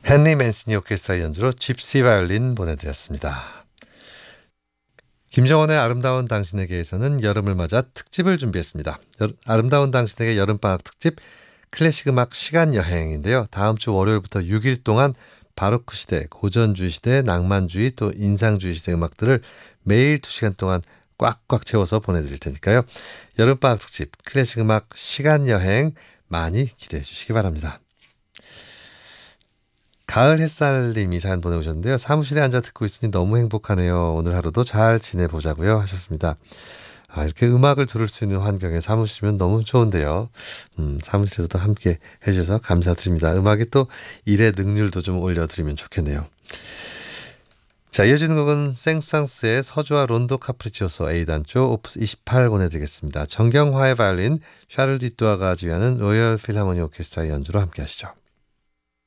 헨리 맨시니 오케스트라 연주로 집시 바이올린 보내드렸습니다. 김정원의 아름다운 당신에게에서는 여름을 맞아 특집을 준비했습니다. 아름다운 당신에게 여름방학 특집 클래식 음악 시간여행인데요. 다음 주 월요일부터 6일 동안 바로크 시대, 고전주의 시대, 낭만주의 또 인상주의 시대 음악들을 매일 2시간 동안 꽉꽉 채워서 보내드릴 테니까요. 여름방학 특집 클래식 음악 시간여행 많이 기대해 주시기 바랍니다. 가을 햇살님이 사연 보내오셨는데요. 사무실에 앉아 듣고 있으니 너무 행복하네요. 오늘 하루도 잘 지내보자고요 하셨습니다. 이렇게 음악을 들을 수 있는 환경에 사무실이면 너무 좋은데요. 사무실에서도 함께 해주셔서 감사드립니다. 음악이 또 일의 능률도 좀 올려드리면 좋겠네요. 자, 이어지는 곡은 생수상스의 서주와 론도 카프리치오소 A단조 오프스 28 보내드리겠습니다. 정경화의 바이올린, 샤를 디뚜아가 지휘하는 로열 필하모니 오케스트라의 연주로 함께 하시죠.